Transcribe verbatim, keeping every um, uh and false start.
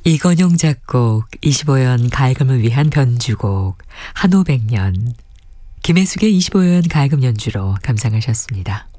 이건용 작곡, 이십오 연 가야금을 위한 변주곡 한오백년, 김혜숙의 이십오 연 가야금 연주로 감상하셨습니다.